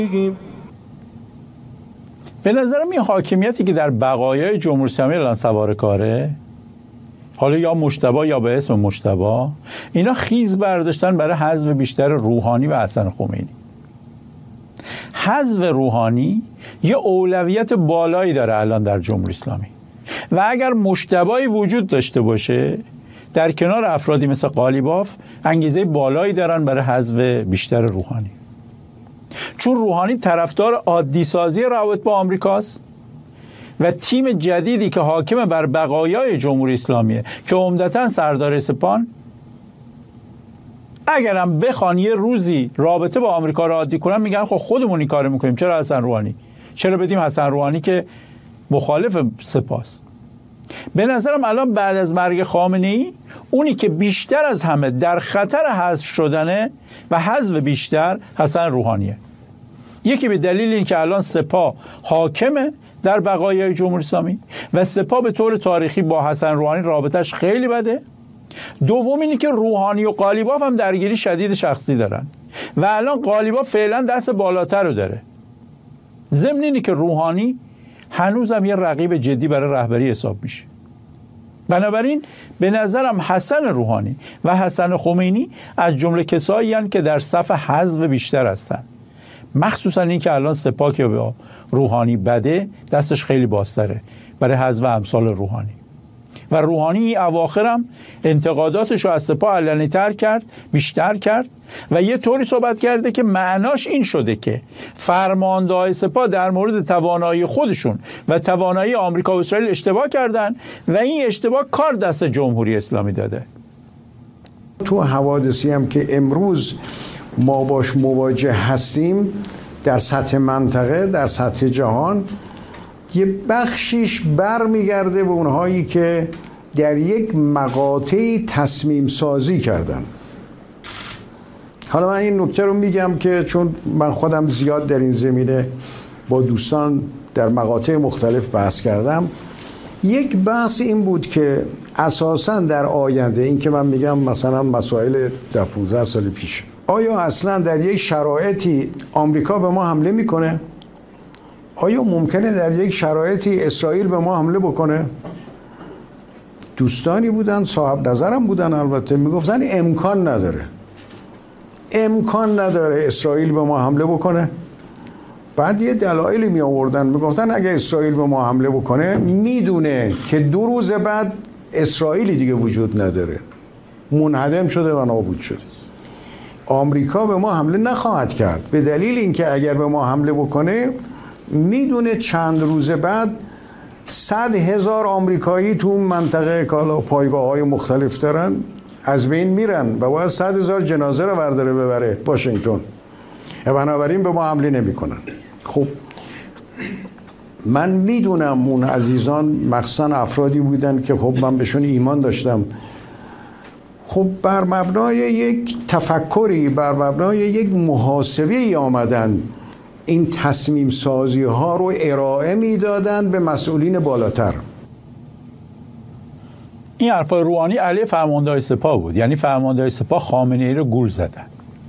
به نظرم این حاکمیتی که در بقایای جمهوری اسلامی الان سوار کاره، حالا یا مجتبی یا به اسم مجتبی، اینا خیز برداشتن برای حذف بیشتر روحانی و حسن خمینی. حذف روحانی یه اولویت بالایی داره الان در جمهوری اسلامی و اگر مجتبی وجود داشته باشه در کنار افرادی مثل قالیباف انگیزه بالایی دارن برای حذف بیشتر روحانی، چون روحانی طرفدار عادی سازی روابط با آمریکاست و تیم جدیدی که حاکم بر بقایای جمهوری اسلامیه که عمدتاً سردار سپان، اگرم بخوان یه روزی رابطه با آمریکا را عادی کنن میگن خب خودمون این کارو میکنیم، چرا حسن روحانی؟ چرا بدیم حسن روحانی که مخالف سپاست؟ به نظرم الان بعد از مرگ خامنه‌ای اونی که بیشتر از همه در خطر حذف شدنه و حذف بیشتر حسن روحانیه. یکی به دلیل این که الان سپاه حاکمه در بقایای جمهوری اسلامی و سپاه به طور تاریخی با حسن روحانی رابطش خیلی بده. دوم اینی که روحانی و قالیباف هم درگیری شدید شخصی دارن و الان قالیباف فعلا دست بالاتر رو داره. ضمن اینی که روحانی هنوزم یه رقیب جدی برای رهبری حساب میشه. بنابراین به نظرم حسن روحانی و حسن خمینی از جمله کسایی هستند که در صف حذف بیشتر هستند، مخصوصا این که الان سپاه که با روحانی بده دستش خیلی بازتره برای حذف امثال روحانی. و روحانی اواخرم انتقاداتش رو از سپاه علنی‌تر کرد، بیشتر کرد و یه طوری صحبت کرده که معناش این شده که فرمانده‌های سپاه در مورد توانایی خودشون و توانایی آمریکا و اسرائیل اشتباه کردن و این اشتباه کار دست جمهوری اسلامی داده. تو حوادثی هم که امروز ما باش مواجه هستیم در سطح منطقه، در سطح جهان، یه بخشیش برمیگرده به اونهایی که در یک مقاطعی تصمیم سازی کردن. حالا من این نکته رو میگم که چون من خودم زیاد در این زمینه با دوستان در مقاطع مختلف بحث کردم، یک بحث این بود که اساساً در آینده، این که من میگم مثلا مسائل در 15 سال پیش، آیا اصلا در یک شرایطی آمریکا به ما حمله میکنه؟ آیا ممکنه در یک شرایطی اسرائیل به ما حمله بکنه؟ دوستانی بودن، صاحب نظرم بودن، البته میگفتن امکان نداره اسرائیل به ما حمله بکنه. بعد یه دلایلی می آوردن، میگفتن اگه اسرائیل به ما حمله بکنه میدونه که 2 روز بعد اسرائیلی دیگه وجود نداره، منهدم شده و نابود شده. آمریکا به ما حمله نخواهد کرد به دلیل اینکه اگر به ما حمله بکنه میدونه چند روز بعد 100,000 آمریکایی تو اون منطقه کالا پایگاه‌های مختلف دارن از بین میرن و باید 100,000 جنازه رو برداره ببره واشنگتن. بنابراین به ما حمله نمی‌کنن. خب من میدونم اون عزیزان مخصوصا افرادی بودن که خب من بهشون ایمان داشتم، خب بر مبنای یک تفکری، بر مبنای یک محاسبه‌ای آمدن این تصمیم سازی ها رو ارائه میدادن به مسئولین بالاتر. این حرفای روحانی علیه فرمانده‌های سپاه بود، یعنی فرمانده‌های سپاه خامنه‌ای رو گول زدن.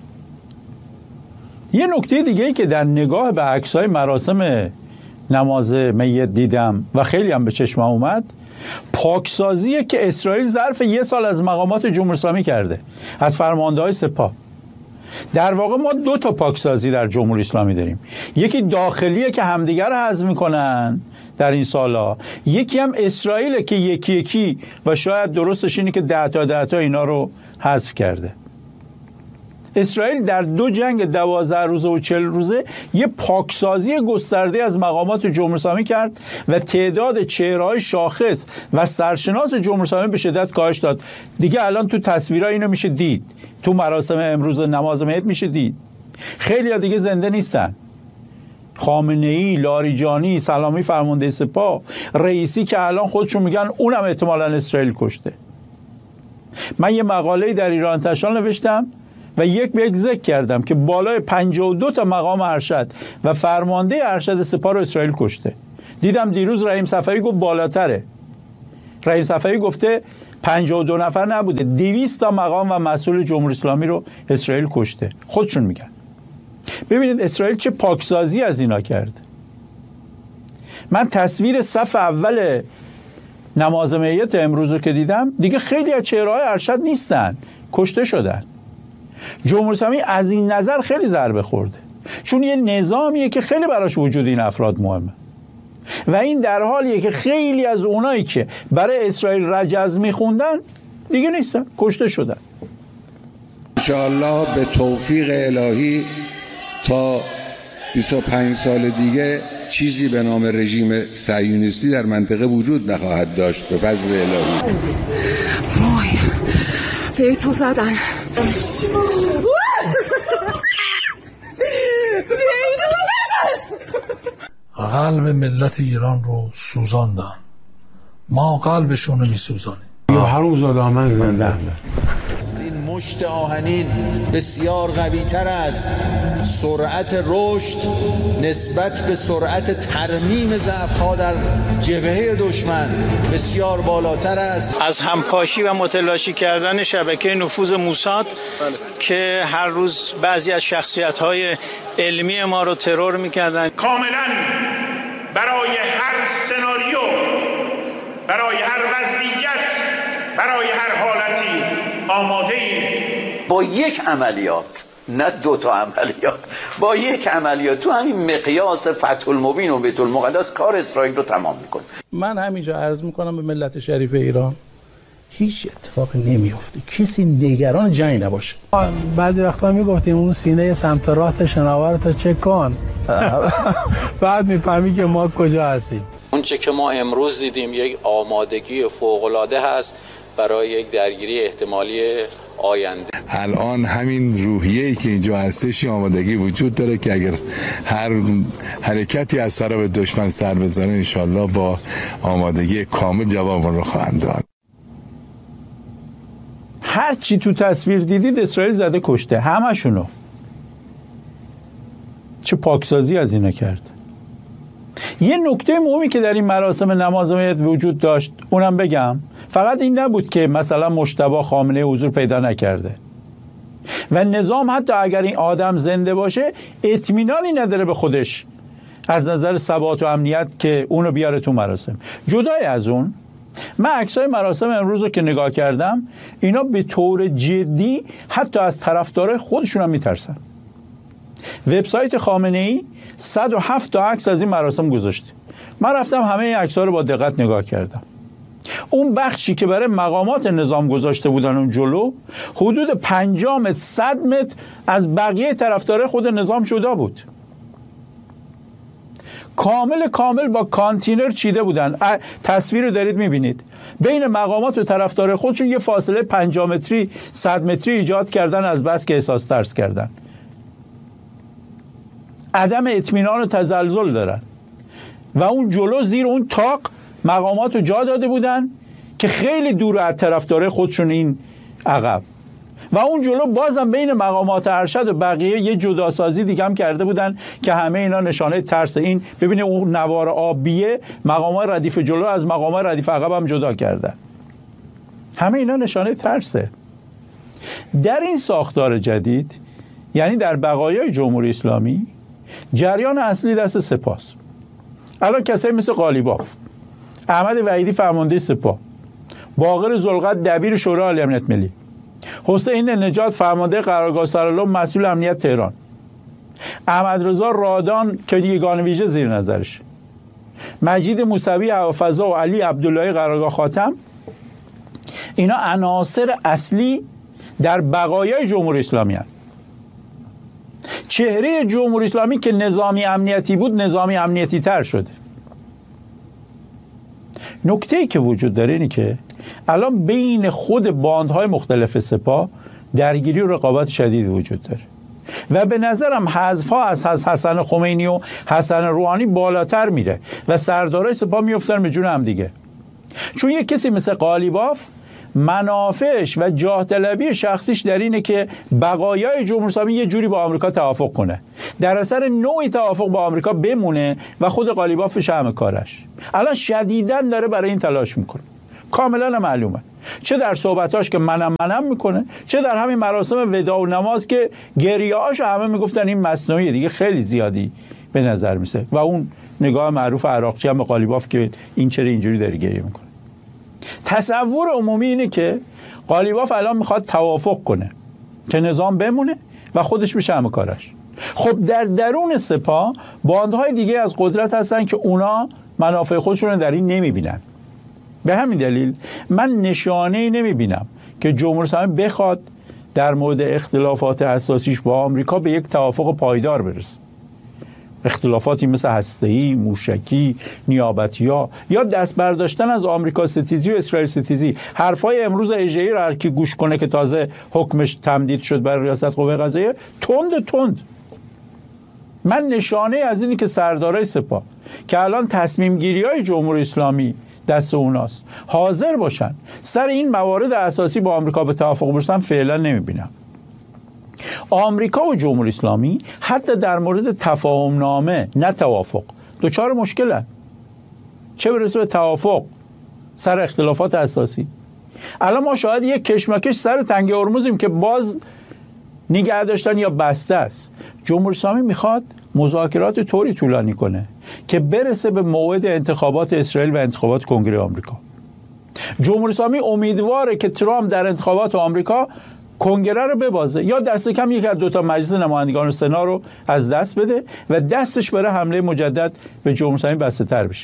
یه نکته دیگه ای که در نگاه به عکس‌های مراسم نماز میت دیدم و خیلی هم به چشمم اومد، پاکسازیه که اسرائیل ظرف 1 سال از مقامات جمهوری اسلامی کرده، از فرمانده‌های سپاه. در واقع ما 2 تا پاکسازی در جمهوری اسلامی داریم، یکی داخلیه که همدیگر رو حذف میکنن در این سالا، یکی هم اسرائیل که یکی یکی و شاید درستش اینه که 10 تا اینا رو حذف کرده. اسرائیل در 2 جنگ 12 روزه و 40 روزه یه پاکسازی گسترده از مقامات جمهوری اسلامی کرد و تعداد چهره‌های شاخص و سرشناس جمهوری اسلامی به شدت کاهش داد. دیگه الان تو تصویرها اینو میشه دید، تو مراسم امروز نماز میت میشه دید. خیلی ها دیگه زنده نیستن. خامنه‌ای، لاریجانی، سلامی فرمانده سپاه، رئیسی که الان خودشون میگن اونم احتمالاً اسرائیل کشته. من یه مقاله‌ای در ایران انتشار نوشتم و یک به یک ذکر کردم که بالای 52 تا مقام ارشد و فرمانده ارشد سپاه رو اسرائیل کشته. دیدم دیروز رحیم صفوی گفت بالاتره. رحیم صفوی گفته 52 نفر نبوده، 200 تا مقام و مسئول جمهوری اسلامی رو اسرائیل کشته. خودشون میگن. ببینید اسرائیل چه پاکسازی از اینا کرد. من تصویر صف اول نماز میت امروز رو که دیدم، دیگه خیلی از چهره‌های ارشد نیستن، کشته شدن. جمهوری اسلامی از این نظر خیلی ضربه خورده، چون یه نظامیه که خیلی براش وجود این افراد مهمه و این در حالیه که خیلی از اونایی که برای اسرائیل رجز میخوندن دیگه نیستن، کشته شدن. انشاءالله به توفیق الهی تا 25 سال دیگه چیزی به نام رژیم صهیونیستی در منطقه وجود نخواهد داشت به فضل الهی. وای به تو زدن. قلب ملت ایران رو سوزاندن، ما قلبشون رو میسوزانیم. یا هر زاده من زنده. این مشت آهنین بسیار قوی تر است، سرعت رشد نسبت به سرعت ترمیم ضعف‌ها در جبهه دشمن بسیار بالاتر است. از همپاشی و متلاشی کردن شبکه نفوذ موساد که هر روز بعضی از شخصیت‌های علمی ما رو ترور می‌کردن. کاملاً برای هر سناریو، برای هر وضعیت، برای هر حالتی آماده ایم. با یک عملیات، نه 2 تا عملیات، با یک عملیات تو همین مقیاس فتح المبین و بیت المقدس کار اسرائیل رو تمام میکنه. من همینجا عرض میکنم به ملت شریف ایران هیچ اتفاقی نمیفته، کسی نگران جنگ نباشه. بعضی وقتا میگفتیم اون سینه سمت راست شناورتو چک کن بعد میفهمی که ما کجا هستیم. اون چه که ما امروز دیدیم یک آمادگی فوق‌العاده هست برای یک درگیری احتمالی آینده. الان همین روحیه‌ای که اینجا هستش آمادگی وجود داره که اگر هر حرکتی از طرف دشمن سر بزنه انشالله با آمادگی کامل جواب رو خواهند داد. هر چی تو تصویر دیدید اسرائیل زده کشته، همشونو. چه پاکسازی از اینا کرد. یه نکته مهمی که در این مراسم نماز میت وجود داشت اونم بگم، فقط این نبود که مثلا مجتبی خامنه حضور پیدا نکرده و نظام حتی اگر این آدم زنده باشه اطمینانی نداره به خودش از نظر ثبات و امنیت که اونو بیاره تو مراسم. جدای از اون، من عکسای مراسم امروز رو که نگاه کردم، اینا به طور جدی حتی از طرفدارای خودشون هم میترسن. وبسایت خامنه‌ای 107 تا عکس از این مراسم گذاشته. من رفتم همه این عکس‌ها رو با دقت نگاه کردم. اون بخشی که برای مقامات نظام گذاشته بودن اون جلو، حدود 50 متر 100 متر از بقیه طرفدارای خود نظام جدا بود. کامل با کانتینر چیده بودن. تصویر رو دارید میبینید. بین مقامات و طرفدار خودشون یه فاصله 50 متری 100 متری ایجاد کردن از بس که احساس ترس کردن. عدم اطمینان و تزلزل دارن و اون جلو زیر اون تاق مقامات رو جا داده بودن که خیلی دور از طرفدار خودشون این عقب و اون جلو بازم بین مقامات ارشد و بقیه یه جداسازی دیگه هم کرده بودن که همه اینا نشانه ترس. این ببینید اون نوار آبیه مقامات ردیف جلو از مقامات ردیف عقب هم جدا کردن. همه اینا نشانه ترسه. در این ساختار جدید، یعنی در بقایای جمهوری اسلامی، جریان اصلی دست سپاست. الان کسایی مثل قالیباف، احمد وحیدی فرمانده سپاه، باقر ذوالقدر دبیر شورای عالی امنیت ملی، حسین نجات فرمانده قرارگاه سرالم مسئول امنیت تهران، احمد رضا رادان که یگان ویژه زیر نظرش، مجید موسوی هوافضا و علی عبداللهی قرارگاه خاتم، اینا عناصر اصلی در بقایای جمهوری اسلامی هستند. چهره جمهوری اسلامی که نظامی امنیتی بود نظامی امنیتی تر شده. نکته‌ای که وجود داره اینه که الان بین خود باندهای مختلف سپاه درگیری و رقابت شدید وجود داره و به نظرم حذف‌ها از حسن خمینی و حسن روحانی بالاتر میره و سردارای سپاه میافتن به جون هم دیگه. چون یک کسی مثل قالیباف منافعش و جاه طلبی شخصیش در اینه که بقایای جمهوری اسلامی یه جوری با آمریکا توافق کنه، در اثر نوعی توافق با آمریکا بمونه و خود قالیباف شمع کارش. الان شدیداً داره برای این تلاش میکنه. کاملا معلومه، چه در صحبتاش که منم میکنه، چه در همین مراسم وداع و نماز که گریه‌هاش همه میگفتن این مصنوعیه دیگه، خیلی زیادی به نظر میسه. و اون نگاه معروف عراقچی هم به قالیباف که این چرا اینجوری داره گریه میکنه. تصور عمومی اینه که قالیباف الان میخواد توافق کنه که نظام بمونه و خودش بشه همه کارش. خب در درون سپاه باندهای دیگه از قدرت هستن که اونا منافع خودشون در این نمیبینن. به همین دلیل من نشانه‌ای نمیبینم که جمهوری اسلامی بخواد در مورد اختلافات اساسیش با آمریکا به یک توافق پایدار برسه. اختلافاتی مثل هسته‌ای، موشکی، نیابتی‌ها یا دست برداشتن از آمریکا ستیزی و اسرائیل ستیزی، حرفای امروز اژه‌ای رو هر کی گوش کنه که تازه حکمش تمدید شد برای ریاست قوه قضاییه، تند من نشانه از اینی که سردارای سپاه که الان تصمیم گیری های جمهوری اسلامی دست اوناست حاضر باشن سر این موارد اساسی با آمریکا به توافق برسن فعلا نمیبینم. آمریکا و جمهوری اسلامی حتی در مورد تفاهم نامه نه توافق دوچار مشکلن، چه برسه به توافق سر اختلافات اساسی. الان ما شاید یک کشمکش سر تنگه هرمزیم که باز نگه داشتن یا بسته است. جمهوری اسلامی میخواد مذاکرات طوری طولانی کنه که برسه به موعد انتخابات اسرائیل و انتخابات کنگره آمریکا. جمهوری اسلامی امیدواره که ترامپ در انتخابات آمریکا کنگره رو ببازه یا دست کم یک از دو تا مجلس نمایندگان و سنا رو از دست بده و دستش بره حمله مجدد به جمهوری اسلامی بسته تر بشه.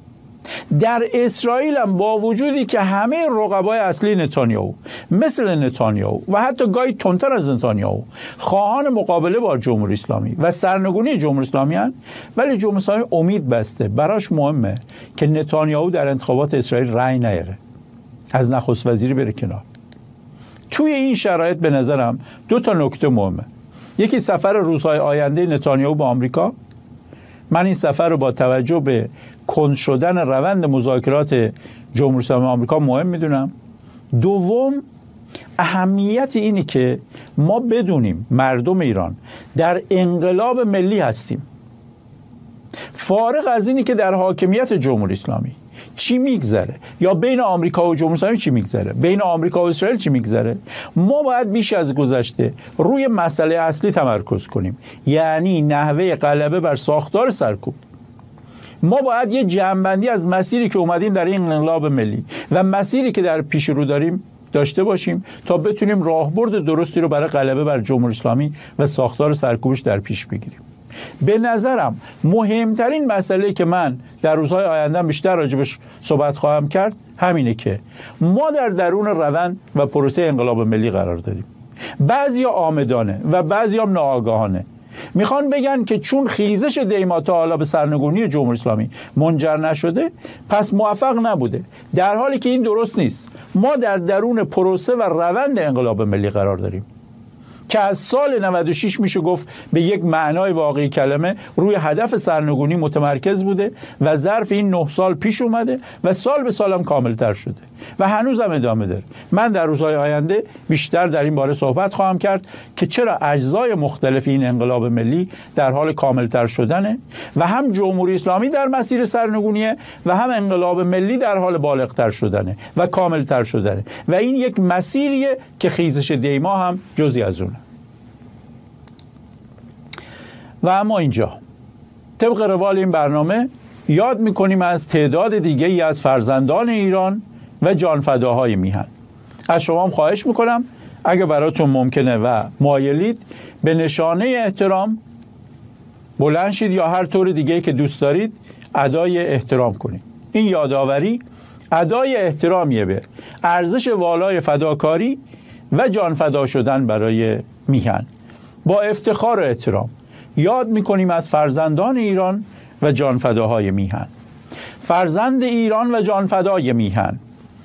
در اسرائیل هم با وجودی که همه رقبای اصلی نتانیاهو مثل نتانیاهو و حتی گاهی تندتر از نتانیاهو خواهان مقابله با جمهوری اسلامی و سرنگونی جمهوری اسلامی هستند، ولی جمهوری اسلامی امید بسته براش مهمه که نتانیاهو در انتخابات اسرائیل رأی نیاره، از نخست وزیری بره کنار. توی این شرایط به نظرم دو تا نکته مهمه. یکی سفر روزهای آینده نتانیاهو به آمریکا. من این سفر رو با توجه به کند شدن روند مذاکرات جمهوری اسلامی آمریکا مهم میدونم. دوم، اهمیت اینه که ما بدونیم مردم ایران در انقلاب ملی هستیم. فارغ از اینی که در حاکمیت جمهوری اسلامی چی میگذره یا بین آمریکا و جمهوری اسلامی چی میگذره، بین آمریکا و اسرائیل چی میگذره، ما باید بیش از گذشته روی مسئله اصلی تمرکز کنیم، یعنی نحوه غلبه بر ساختار سرکوب. ما باید یه جمع‌بندی از مسیری که اومدیم در این انقلاب ملی و مسیری که در پیش رو داریم داشته باشیم تا بتونیم راهبرد درستی رو برای غلبه بر جمهوری اسلامی و ساختار سرکوبش در پیش بگیریم. به نظرم مهمترین مسئله که من در روزهای آینده بیشتر راجبش صحبت خواهم کرد همینه که ما در درون روند و پروسه انقلاب ملی قرار داریم. بعضیا آمدانه و بعضیا ناآگاهانه میخوان بگن که چون خیزش دیما تا حالا به سرنگونی جمهوری اسلامی منجر نشده پس موفق نبوده، در حالی که این درست نیست. ما در درون پروسه و روند انقلاب ملی قرار داریم که از سال 96 میشه گفت به یک معنای واقعی کلمه روی هدف سرنگونی متمرکز بوده و ظرف این 9 سال پیش اومده و سال به سالم کاملتر شده و هنوز هم ادامه داره. من در روزهای آینده بیشتر در این باره صحبت خواهم کرد که چرا اجزای مختلف این انقلاب ملی در حال کاملتر شدنه و هم جمهوری اسلامی در مسیر سرنگونیه و هم انقلاب ملی در حال بالغتر شدنه و کاملتر شدنه و این یک مسیریه که خیزش دیما هم جزئی از اونه. و اما اینجا طبق روال این برنامه یاد میکنیم از تعداد دیگه‌ای از فرزندان ایران و جانفداهای میهن. از شما هم خواهش میکنم اگه براتون ممکنه و مایلید به نشانه احترام بلند شید یا هر طور دیگه‌ای که دوست دارید ادای احترام کنید. این یادآوری ادای احترامیه به ارزش والای فداکاری و جانفدا شدن برای میهن. با افتخار و احترام یاد میکنیم از فرزندان ایران و جانفداهای میهن. فرزند ایران و جانفدای میهن: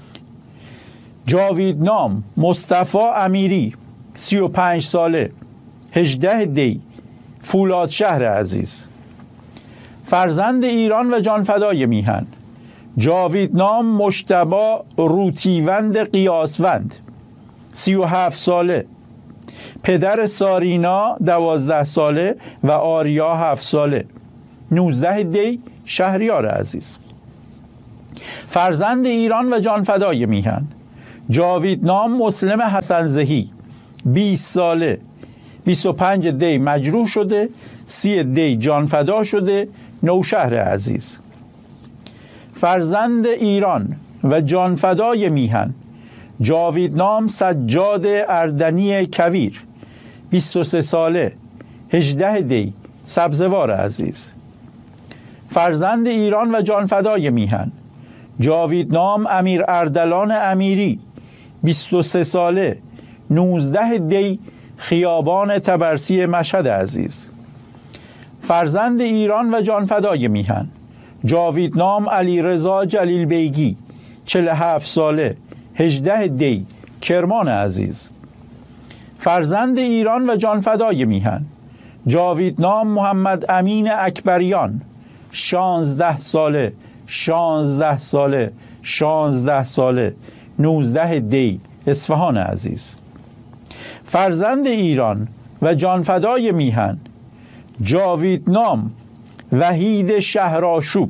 جاویدنام مصطفی امیری 35 ساله 18 دی فولادشهر عزیز. فرزند ایران و جانفدای میهن: جاویدنام مجتبی روتیوند قیاسوند 37 ساله، پدر سارینا 12 ساله و آریا 7 ساله 19 دی شهریار عزیز. فرزند ایران و جانفدای میهن: جاویدنام مسلم حسن زهی، 20 ساله، 25 دی مجروح شده، 30 دی جانفدا شده، نوشهر عزیز. فرزند ایران و جانفدای میهن: جاویدنام سجاد اردنی کویر، 23 ساله، 18 دی سبزوار عزیز. فرزند ایران و جانفدای میهن: جاویدنام امیر اردلان امیری، 23 ساله، 19 دی خیابان تبرسی مشهد عزیز. فرزند ایران و جانفدای میهن: جاویدنام علیرضا جلیل بیگی، 47 ساله، 18 دی کرمان عزیز. فرزند ایران و جانفدای میهن: جاویدنام محمد امین اکبریان، 16 ساله، 16 ساله، 16 ساله، 19 دی اصفهان عزیز. فرزند ایران و جانفدای میهن: جاویدنام وحید شهرآشوب،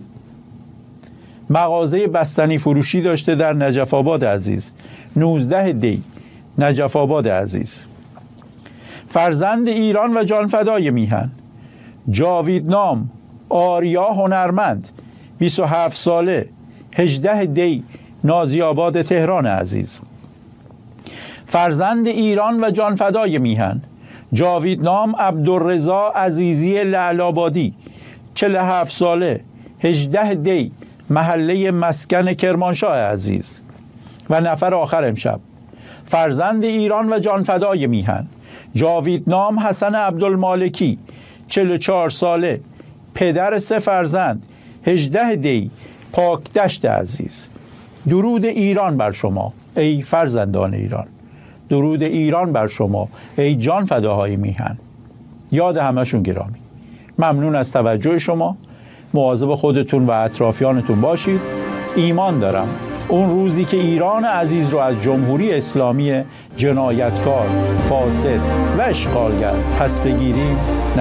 مغازه بستنی فروشی داشته در نجف آباد عزیز، 19 دی نجف آباد عزیز. فرزند ایران و جانفدای میهن: جاویدنام آریا هنرمند، 27 ساله، 18 دی نازی آباد تهران عزیز. فرزند ایران و جانفدای میهن: جاویدنام عبدالرضا عزیزی لعل‌آبادی، 47 ساله، 18 دی محله مسکن کرمانشاه عزیز. و نفر آخر امشب: فرزند ایران و جانفدای میهن: جاویدنام حسن عبدالمالکی، 44 ساله، پدر 3 فرزند، 18 دی پاکدشت عزیز. درود ایران بر شما ای فرزندان ایران، درود ایران بر شما ای جانفداهای میهن. یاد همشون گرامی. ممنون از توجه شما. مواظب خودتون و اطرافیانتون باشید. ایمان دارم اون روزی که ایران عزیز رو از جمهوری اسلامی جنایتکار، فاسد و اشغالگر پس بگیریم